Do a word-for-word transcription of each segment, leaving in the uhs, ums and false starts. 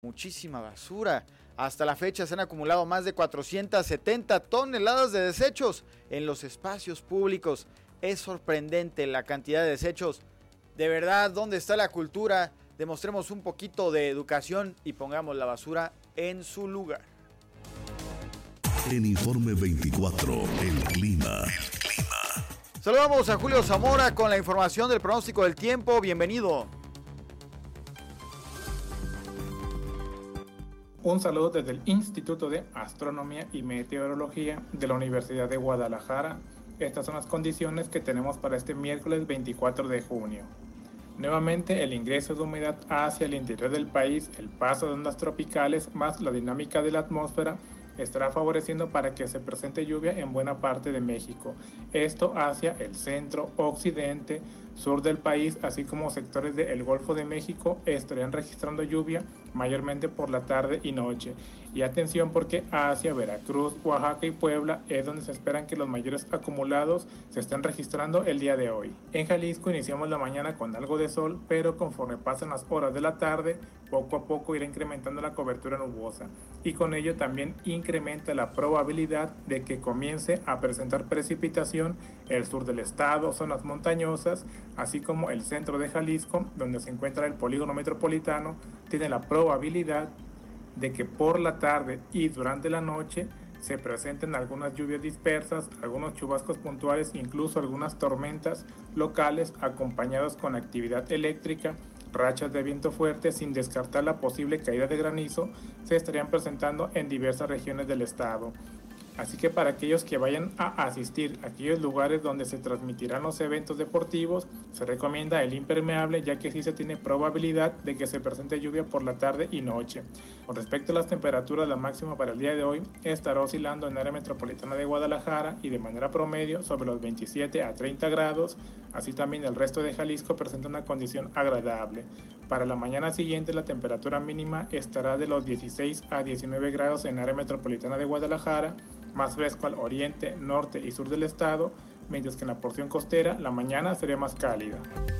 Muchísima basura. Hasta la fecha se han acumulado más de cuatrocientas setenta toneladas de desechos en los espacios públicos. Es sorprendente la cantidad de desechos. De verdad, ¿dónde está la cultura? Demostremos un poquito de educación y pongamos la basura en su lugar. En Informe veinticuatro, el clima. El clima. Saludamos a Julio Zamora con la información del pronóstico del tiempo. Bienvenido. Un saludo desde el Instituto de Astronomía y Meteorología de la Universidad de Guadalajara. Estas son las condiciones que tenemos para este miércoles veinticuatro de junio. Nuevamente el ingreso de humedad hacia el interior del país, el paso de ondas tropicales más la dinámica de la atmósfera estará favoreciendo para que se presente lluvia en buena parte de México. Esto hacia el centro, occidente, sur del país, así como sectores del Golfo de México estarían registrando lluvia mayormente por la tarde y noche. Y atención porque hacia Veracruz, Oaxaca y Puebla es donde se esperan que los mayores acumulados se estén registrando el día de hoy. En Jalisco iniciamos la mañana con algo de sol, pero conforme pasan las horas de la tarde, poco a poco irá incrementando la cobertura nubosa. Y con ello también incrementa la probabilidad de que comience a presentar precipitación el sur del estado, zonas montañosas, así como el centro de Jalisco, donde se encuentra el polígono metropolitano, tiene la probabilidad de que por la tarde y durante la noche se presenten algunas lluvias dispersas, algunos chubascos puntuales, incluso algunas tormentas locales acompañados con actividad eléctrica, rachas de viento fuerte, sin descartar la posible caída de granizo, se estarían presentando en diversas regiones del estado. Así que para aquellos que vayan a asistir a aquellos lugares donde se transmitirán los eventos deportivos, se recomienda el impermeable, ya que sí se tiene probabilidad de que se presente lluvia por la tarde y noche. Con respecto a las temperaturas, la máxima para el día de hoy estará oscilando en área metropolitana de Guadalajara y de manera promedio sobre los veintisiete a treinta grados, así también el resto de Jalisco presenta una condición agradable. Para la mañana siguiente la temperatura mínima estará de los dieciséis a diecinueve grados en área metropolitana de Guadalajara, más fresco al oriente, norte y sur del estado, mientras que en la porción costera la mañana sería más cálida.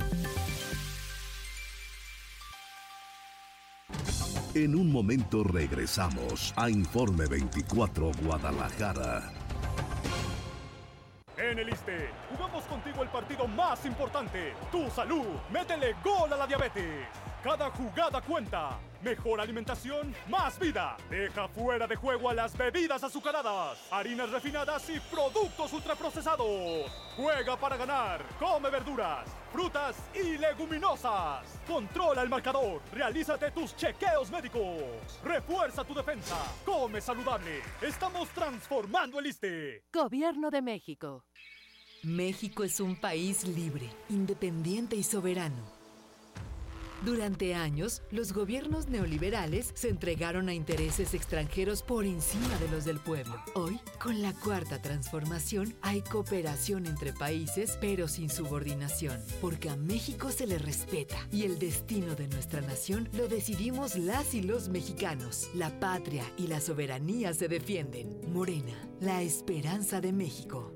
En un momento regresamos a Informe veinticuatro Guadalajara. En el ISSSTE, jugamos contigo el partido más importante, tu salud. Métele gol a la diabetes. Cada jugada cuenta. Mejor alimentación, más vida. Deja fuera de juego a las bebidas azucaradas, harinas refinadas y productos ultraprocesados. Juega para ganar. Come verduras, frutas y leguminosas. Controla el marcador. Realízate tus chequeos médicos. Refuerza tu defensa. Come saludable. Estamos transformando el ISSSTE. Gobierno de México. México es un país libre, independiente y soberano. Durante años, los gobiernos neoliberales se entregaron a intereses extranjeros por encima de los del pueblo. Hoy, con la Cuarta Transformación, hay cooperación entre países, pero sin subordinación, porque a México se le respeta y el destino de nuestra nación lo decidimos las y los mexicanos. La patria y la soberanía se defienden. Morena, la esperanza de México.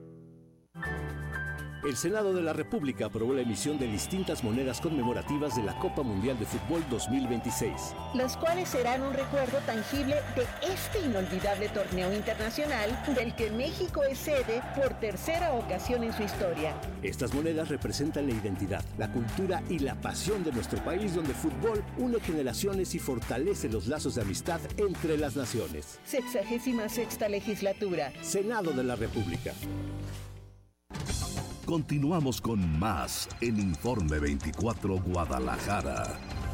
El Senado de la República aprobó la emisión de distintas monedas conmemorativas de la Copa Mundial de Fútbol dos mil veintiséis. Las cuales serán un recuerdo tangible de este inolvidable torneo internacional del que México es sede por tercera ocasión en su historia. Estas monedas representan la identidad, la cultura y la pasión de nuestro país, donde el fútbol une generaciones y fortalece los lazos de amistad entre las naciones. Sexagésima sexta legislatura. Senado de la República. Continuamos con más en Informe veinticuatro Guadalajara.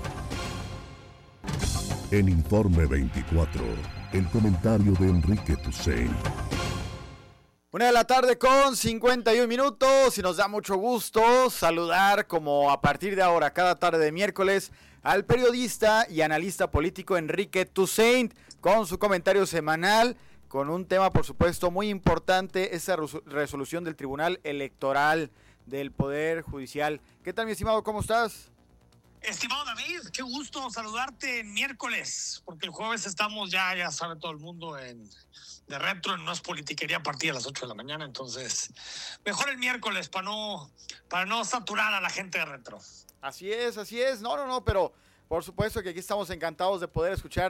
En Informe veinticuatro, el comentario de Enrique Tucent. Una de la tarde con cincuenta y un minutos y nos da mucho gusto saludar como a partir de ahora, cada tarde de miércoles, al periodista y analista político Enrique Tucent con su comentario semanal, con un tema, por supuesto, muy importante, esa resolución del Tribunal Electoral del Poder Judicial. ¿Qué tal, mi estimado? ¿Cómo estás? Estimado David, qué gusto saludarte en miércoles, porque el jueves estamos ya, ya sabe todo el mundo, en de retro, en No es Politiquería a partir de las ocho de la mañana, entonces mejor el miércoles para no, para no saturar a la gente de retro. Así es, así es, no, no, no, pero Por supuesto que aquí estamos encantados de poder escuchar